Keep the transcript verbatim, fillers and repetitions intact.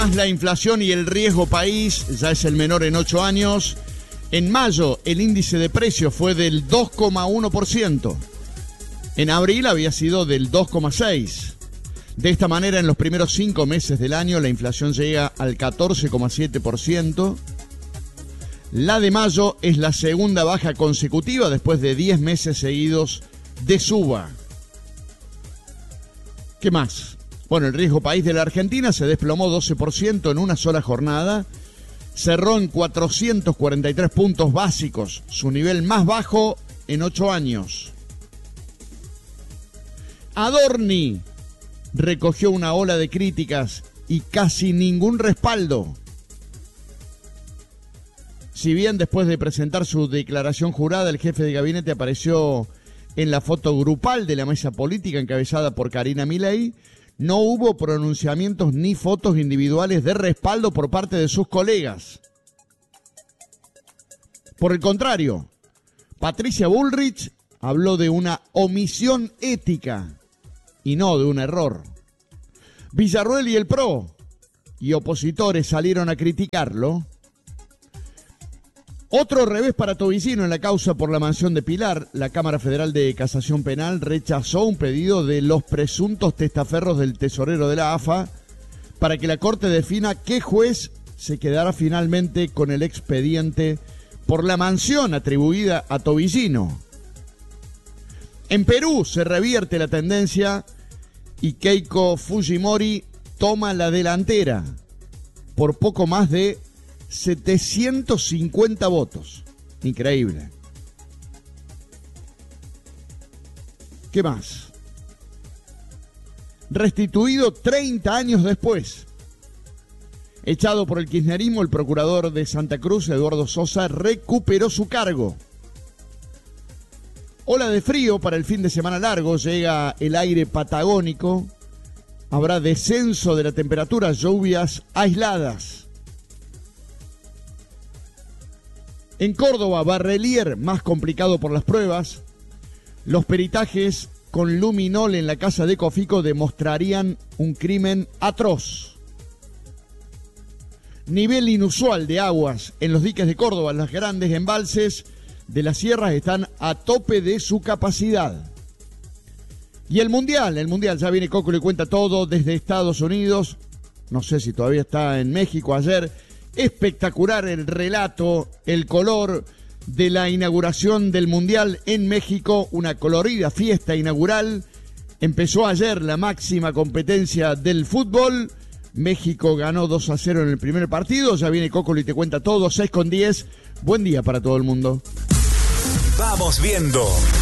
La inflación y el riesgo país ya es el menor en ocho años. En mayo el índice de precios fue del dos coma uno por ciento. En abril había sido del dos coma seis por ciento. De esta manera, en los primeros cinco meses del año, la inflación llega al catorce coma siete por ciento. La de mayo es la segunda baja consecutiva después de diez meses seguidos de suba. ¿Qué más? Bueno, el riesgo país de la Argentina se desplomó doce por ciento en una sola jornada. Cerró en cuatrocientos cuarenta y tres puntos básicos, su nivel más bajo en ocho años. Adorni recogió una ola de críticas y casi ningún respaldo. Si bien después de presentar su declaración jurada, el jefe de gabinete apareció en la foto grupal de la mesa política encabezada por Karina Milei, no hubo pronunciamientos ni fotos individuales de respaldo por parte de sus colegas. Por el contrario, Patricia Bullrich habló de una omisión ética y no de un error. Villarruel y el P R O y opositores salieron a criticarlo. Otro revés para Tobillino en la causa por la mansión de Pilar. La Cámara Federal de Casación Penal rechazó un pedido de los presuntos testaferros del tesorero de la A F A para que la Corte defina qué juez se quedará finalmente con el expediente por la mansión atribuida a Tobillino. En Perú se revierte la tendencia y Keiko Fujimori toma la delantera por poco más de setecientos cincuenta votos. Increíble. ¿Qué más? Restituido treinta años después. Echado por el kirchnerismo, el procurador de Santa Cruz, Eduardo Sosa, recuperó su cargo. Ola de frío para el fin de semana largo, llega el aire patagónico, habrá descenso de la temperatura, lluvias aisladas. En Córdoba, Barrelier, más complicado por las pruebas, los peritajes con luminol en la casa de Cofico demostrarían un crimen atroz. Nivel inusual de aguas en los diques de Córdoba, los grandes embalses de las sierras están a tope de su capacidad. Y el Mundial, el Mundial, ya viene Coco y le cuenta todo desde Estados Unidos, no sé si todavía está en México ayer. Espectacular el relato, el color de la inauguración del Mundial en México, una colorida fiesta inaugural. Empezó ayer la máxima competencia del fútbol. México ganó dos a cero en el primer partido. Ya viene Coco y te cuenta todo, seis con diez. Buen día para todo el mundo. Vamos viendo.